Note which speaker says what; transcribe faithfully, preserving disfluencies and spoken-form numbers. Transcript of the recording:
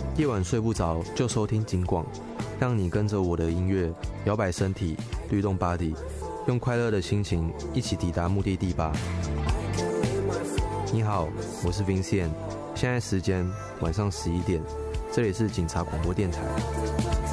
Speaker 1: 夜晚睡不着就收听警广，让你跟着我的音乐摇摆身体，律动 body， 用快乐的心情一起抵达目的地吧。你好，我是 Vincent， 现在时间晚上十一点，这里是警察广播电台。